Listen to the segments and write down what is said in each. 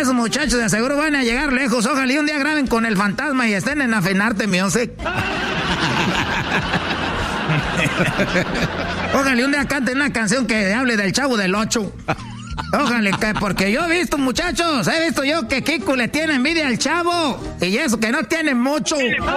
esos muchachos de seguro van a llegar lejos. Ojalá y un día graben con el fantasma y estén en Afinarte Music. Ojalá y un día canten una canción que hable del Chavo del 8. Ojalá que, porque yo he visto, muchachos, he visto yo que Kiko le tiene envidia al Chavo. Y eso que no tiene mucho.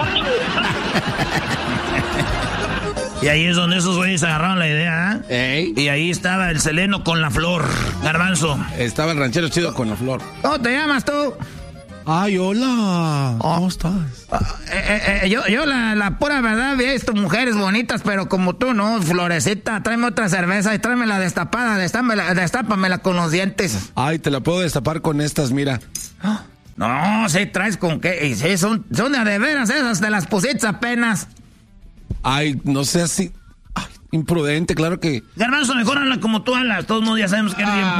Y ahí es donde esos güeyes agarraron la idea, ¿eh? Y ahí estaba el Seleno con la flor, Garbanzo. Estaba el ranchero chido con la flor. ¿Cómo te llamas tú? Ay, hola. ¿Cómo estás? Yo la pura verdad he visto mujeres bonitas, pero como tú, ¿no? Florecita, tráeme otra cerveza y tráemela destapada, destápamela con los dientes. Ay, te la puedo destapar con estas, mira. No, sí, traes con qué. Y sí, son de veras esas, te las pusiste apenas. Ay, no sé así. Ay, imprudente, claro que. Garbanzo, mejor habla como tú hablas. Todos modos ya sabemos que es bien.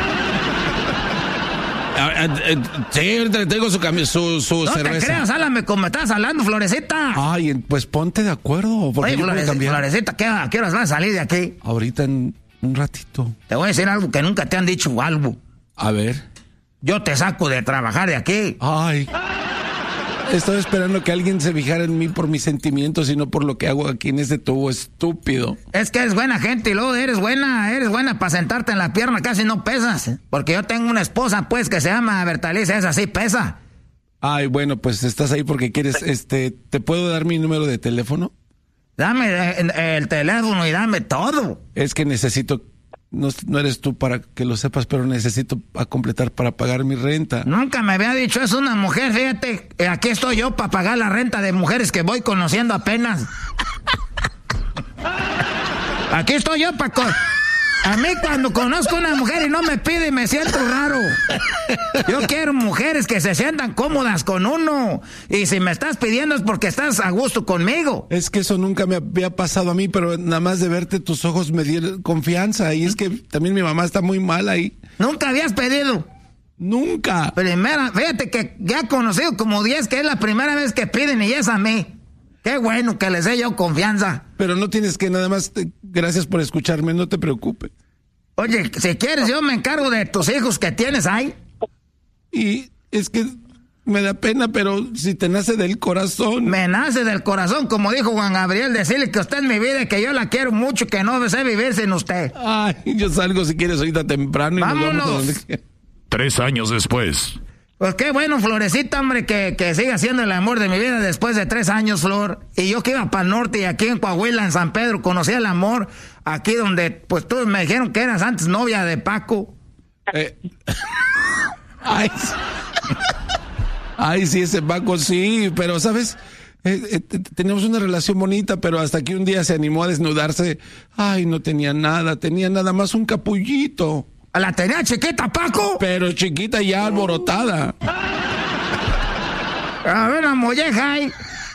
Sí, ahorita tengo su no cerveza. No te creas, háblame como estás hablando, Florecita. Ay, pues ponte de acuerdo. Oye, Florecita, ¿a qué horas vas a salir de aquí? Ahorita en un ratito. Te voy a decir algo que nunca te han dicho algo. A ver. Yo te saco de trabajar de aquí. Ay. Estaba esperando que alguien se fijara en mí por mis sentimientos y no por lo que hago aquí en ese tubo estúpido. Es que eres buena gente y luego eres buena para sentarte en la pierna, casi no pesas. Porque yo tengo una esposa, pues, que se llama Bertalicia, esa sí pesa. Ay, bueno, pues estás ahí porque quieres, ¿te puedo dar mi número de teléfono? Dame el teléfono y dame todo. Es que necesito... No eres tú para que lo sepas, pero necesito a completar para pagar mi renta. Nunca me había dicho eso una mujer, fíjate. Aquí estoy yo para pagar la renta de mujeres que voy conociendo apenas. Aquí estoy yo para... A mí cuando conozco a una mujer y no me pide, me siento raro. Yo quiero mujeres que se sientan cómodas con uno. Y si me estás pidiendo es porque estás a gusto conmigo. Es que eso nunca me había pasado a mí, pero nada más de verte tus ojos me dieron confianza. Y es que también mi mamá está muy mal ahí. ¿Nunca habías pedido? Nunca. Fíjate que ya he conocido como 10 que es la primera vez que piden y es a mí. Qué bueno que les dé yo confianza. Pero no tienes que nada más... gracias por escucharme, no te preocupes. Oye, si quieres yo me encargo de tus hijos que tienes ahí. Y es que me da pena, pero si te nace del corazón... Me nace del corazón, como dijo Juan Gabriel, decirle que usted es mi vida y que yo la quiero mucho, que no sé vivir sin usted. Ay, yo salgo si quieres ahorita temprano y ¡vámonos! Nos vamos a donde... 3 años después. Pues qué bueno, Florecita, hombre, que siga siendo el amor de mi vida después de 3 años, Flor. Y yo que iba para el norte y aquí en Coahuila, en San Pedro, conocí el amor. Aquí donde, pues, todos me dijeron que eras antes novia de Paco. Ay, sí, ese Paco, sí, pero, ¿sabes? Teníamos una relación bonita, pero hasta que un día se animó a desnudarse. Ay, no tenía nada más un capullito. ¿La tenía chiquita, Paco? Pero chiquita ya alborotada. A ver, la molleja ahí.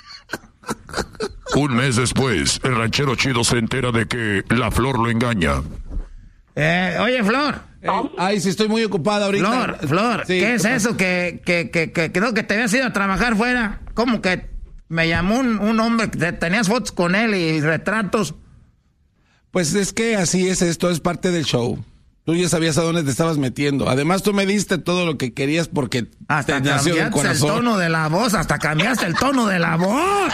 Un mes después, el ranchero chido se entera de que la Flor lo engaña. Oye, Flor. Ay, sí, estoy muy ocupada ahorita. Flor, sí, ¿qué es eso que creo que te habías ido a trabajar fuera? ¿Cómo que me llamó un hombre que tenías fotos con él y retratos? Pues es que así es esto, es parte del show. Tú ya sabías a dónde te estabas metiendo. Además, tú me diste todo lo que querías porque hasta te nació del corazón. El tono de la voz, hasta cambiaste el tono de la voz.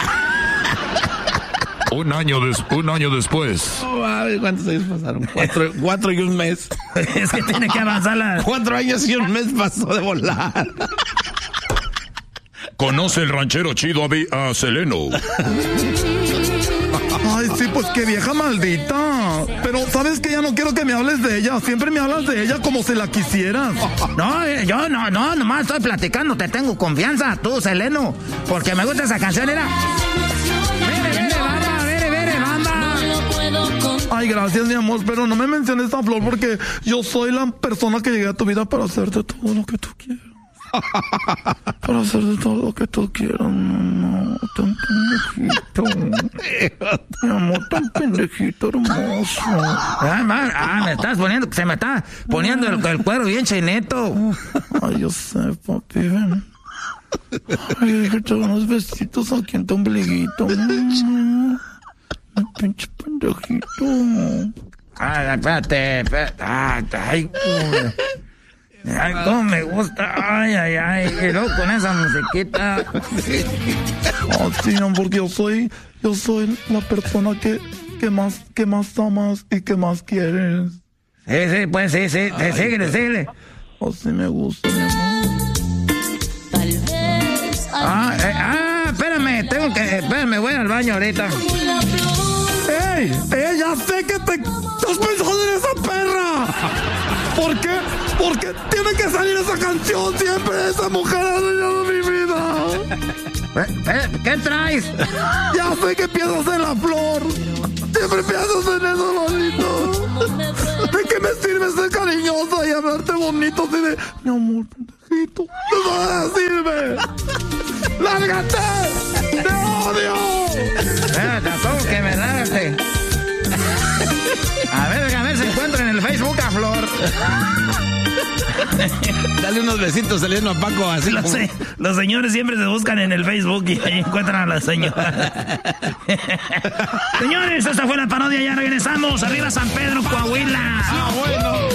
Un año después. Oh, ¿cuántos años pasaron? 4 y un mes. Es que tiene que avanzar 4 años y un mes pasó de volar. Conoce el ranchero chido a Seleno. Ay, sí, pues qué vieja maldita. Pero, ¿sabes qué? Ya no quiero que me hables de ella. Siempre me hablas de ella como si la quisieras. No, yo no, nomás estoy platicando. Te tengo confianza, tú, Seleno. Porque me gusta esa canción, era... Vere, bamba. Ay, gracias, mi amor, pero no me menciones a Flor porque yo soy la persona que llegué a tu vida para hacerte todo lo que tú quieras. Para hacerte todo lo que tú quieras, no, tan pendejito. Mi amor, tan pendejito hermoso. Me estás poniendo, se me está poniendo el cuero bien chinito. Ay, yo sé, papi, ven. Ay, déjate unos besitos aquí en tu ombliguito. Pinche pendejito. Espérate. Ay, Ay, cómo me gusta. Ay. Y luego con esa musiquita. Oh, sí, porque yo soy la persona que más amas y que más quieres. Sí, pues sí. Síguele. Oh, sí me gusta, mi amor. Espérame, voy al baño ahorita. ¡Ey! Ya sé que te estás pensando en esa perra. ¿Por qué? Porque tiene que salir esa canción siempre. Esa mujer ha dañado mi vida. ¿Qué traes? Ya sé que piensas en la flor. Siempre piensas en eso, Lolito. ¿De qué me sirve ser cariñosa y hablarte bonito así de... Mi amor, pendejito. ¡De nada sirve! ¡Lárgate! ¡Te odio! Tampoco que me lárgate. A ver si encuentro en el Facebook a Flor. Dale unos besitos saliendo a Paco así. Los señores siempre se buscan en el Facebook y ahí encuentran a la señora. Señores, esta fue la parodia. Ya regresamos. Arriba San Pedro, Coahuila. Bueno.